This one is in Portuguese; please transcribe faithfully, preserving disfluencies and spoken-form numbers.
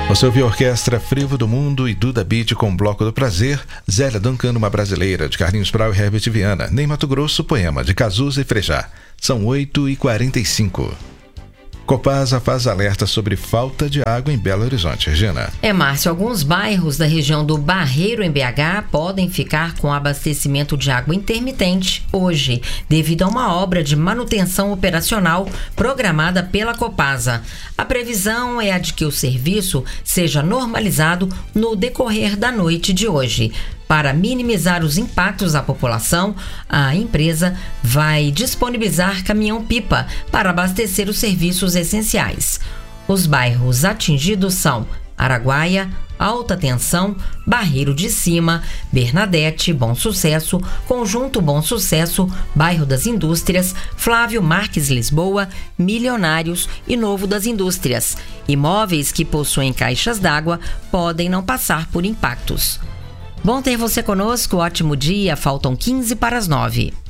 Você ouviu a Orquestra Frevo do Mundo e Duda Beat com Bloco do Prazer, Zélia Duncan, Uma Brasileira, de Carlinhos Brau e Herbert Viana, Ney Matogrosso, Poema, de Cazuza e Frejá. São oito e quarenta e cinco. Copasa faz alerta sobre falta de água em Belo Horizonte. Regina. É, Márcio, alguns bairros da região do Barreiro, em B H, podem ficar com abastecimento de água intermitente hoje, devido a uma obra de manutenção operacional programada pela Copasa. A previsão é a de que o serviço seja normalizado no decorrer da noite de hoje. Para minimizar os impactos à população, a empresa vai disponibilizar caminhão-pipa para abastecer os serviços essenciais. Os bairros atingidos são Araguaia, Alta Tensão, Barreiro de Cima, Bernadette, Bom Sucesso, Conjunto Bom Sucesso, Bairro das Indústrias, Flávio Marques Lisboa, Milionários e Novo das Indústrias. Imóveis que possuem caixas d'água podem não passar por impactos. Bom ter você conosco, ótimo dia, faltam quinze para as nove.